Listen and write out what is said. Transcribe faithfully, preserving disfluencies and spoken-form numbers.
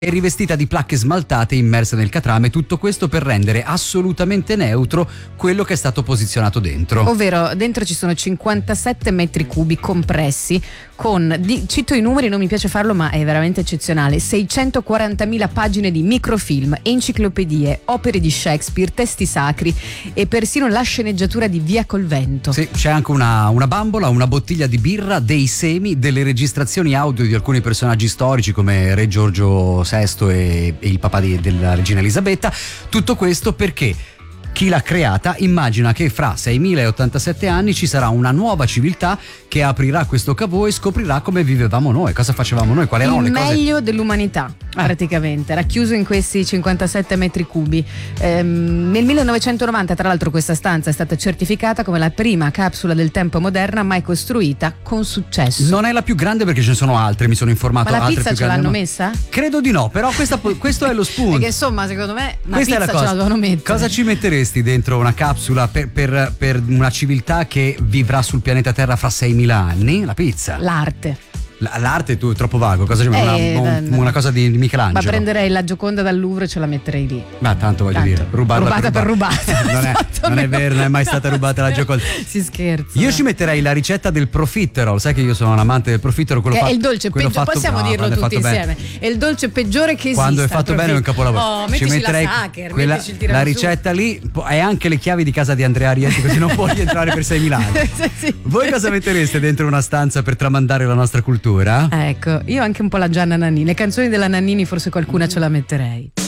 è rivestita di placche smaltate immerse nel catrame, tutto questo per rendere assolutamente neutro quello che è stato posizionato dentro. Ovvero, dentro ci sono cinquantasette metri cubi compressi con, di, cito i numeri, non mi piace farlo ma è veramente eccezionale, seicentoquarantamila pagine di microfilm, enciclopedie, opere di Shakespeare, testi sacri e persino la sceneggiatura di Via col vento. Sì, c'è anche una, una bambola, una bottiglia di birra, dei semi, delle registrazioni audio di alcuni personaggi storici come Re Giorgio sesto e, e il papà di, della regina Elisabetta. Tutto questo perché chi l'ha creata immagina che fra seimila e ottantasette anni ci sarà una nuova civiltà che aprirà questo cavò e scoprirà come vivevamo noi, cosa facevamo noi, quali erano il le cose. Il meglio dell'umanità, eh. praticamente, racchiuso in questi cinquantasette metri cubi. Ehm, nel millenovecentonovanta, tra l'altro, questa stanza è stata certificata come la prima capsula del tempo moderna mai costruita con successo. Non è la più grande perché ce ne sono altre, mi sono informato. Ma la altre pizza più ce l'hanno grandi, messa? Credo di no, però questa, questo è lo spunto. Perché insomma, secondo me una questa pizza è la cosa. Ce la devono mettere. Cosa ci metteresti dentro una capsula per, per, per una civiltà che vivrà sul pianeta Terra fra seimila anni? La pizza. L'arte. L'arte tu è troppo vago, cosa c'è? Eh, una, una, una cosa di Michelangelo. Ma prenderei la Gioconda dal Louvre e ce la metterei lì. Ma tanto voglio tanto. dire, rubata, rubata per rubata. Per rubata. non, è, esatto, non è no. vero, non è mai stata rubata la Gioconda. Si scherza. Io no. ci metterei la ricetta del profiterol, sai che io sono un amante del profiterol, quello che fatto, è il dolce quello peggiore, fatto, possiamo no, dirlo tutti insieme. Bene. È il dolce peggiore che esiste. Quando è fatto bene è un capolavoro. Oh, ci metterei la Sacher, quella, il tiramisù. la ricetta lì e anche le chiavi di casa di Andrea Rieti, così non puoi entrare per seimila anni. sì, sì. Voi cosa mettereste dentro una stanza per tramandare la nostra cultura? Ecco, io anche un po' la Gianna Nannini, le canzoni della Nannini forse qualcuna ce la metterei.